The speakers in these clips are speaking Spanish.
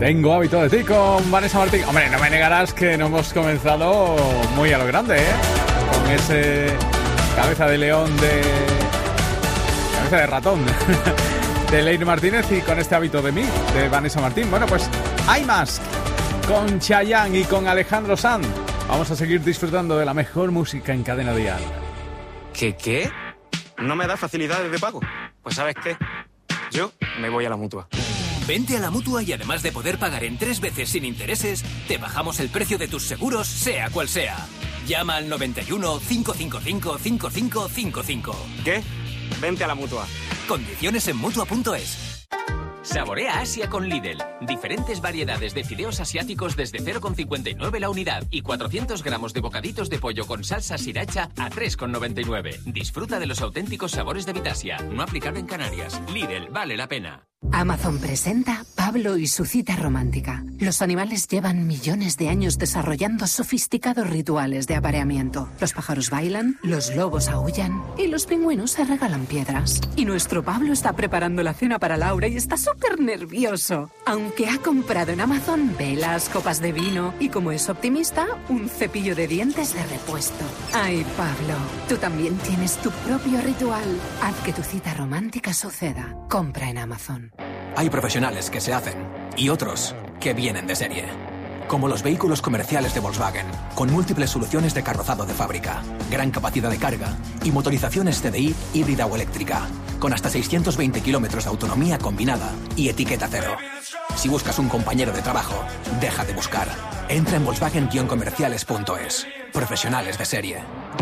Tengo hábito de ti con Vanessa Martín. Hombre, no me negarás que no hemos comenzado muy a lo grande, ¿eh? Con ese cabeza de león cabeza de ratón de Leire Martínez y con este hábito de mí, de Vanessa Martín. Bueno, pues hay más con Chayanne y con Alejandro Sanz. Vamos a seguir disfrutando de la mejor música en Cadena Dial. ¿Qué? ¿No me da facilidades de pago? Pues ¿sabes qué? Yo me voy a la Mutua. Vente a la Mutua y además de poder pagar en 3 veces sin intereses, te bajamos el precio de tus seguros, sea cual sea. Llama al 91 555 5555. ¿Qué? Vente a la Mutua. Condiciones en Mutua.es. Saborea Asia con Lidl. Diferentes variedades de fideos asiáticos desde 0,59 la unidad y 400 gramos de bocaditos de pollo con salsa sriracha a 3,99. Disfruta de los auténticos sabores de Vitasia. No aplicable en Canarias. Lidl, vale la pena. Amazon presenta Pablo y su cita romántica. Los animales llevan millones de años desarrollando sofisticados rituales de apareamiento. Los pájaros bailan, los lobos aúllan y los pingüinos se regalan piedras. Y nuestro Pablo está preparando la cena para Laura y está súper nervioso. Aunque ha comprado en Amazon velas, copas de vino y, como es optimista, un cepillo de dientes de repuesto. Ay, Pablo, tú también tienes tu propio ritual. Haz que tu cita romántica suceda. Compra en Amazon. Hay profesionales que se hacen y otros que vienen de serie. Como los vehículos comerciales de Volkswagen, con múltiples soluciones de carrozado de fábrica, gran capacidad de carga y motorizaciones CDI híbrida o eléctrica, con hasta 620 kilómetros de autonomía combinada y etiqueta cero. Si buscas un compañero de trabajo, deja de buscar. Entra en Volkswagen-comerciales.es. Profesionales de serie.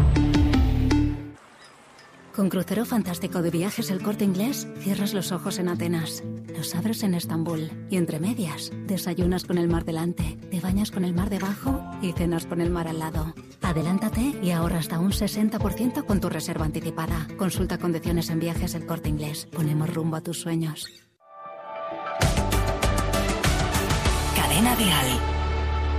Con Crucero Fantástico de Viajes El Corte Inglés, cierras los ojos en Atenas, los abres en Estambul y entre medias, desayunas con el mar delante, te bañas con el mar debajo y cenas con el mar al lado. Adelántate y ahorra hasta un 60% con tu reserva anticipada. Consulta condiciones en Viajes El Corte Inglés. Ponemos rumbo a tus sueños. Cadena Dial.